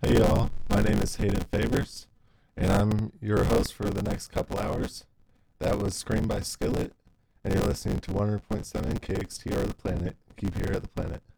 Hey y'all, my name is Hayden Favors, and I'm your host for the next couple hours. That was Scream by Skillet, and you're listening to 100.7 KXTR The Planet. Keep here at the planet.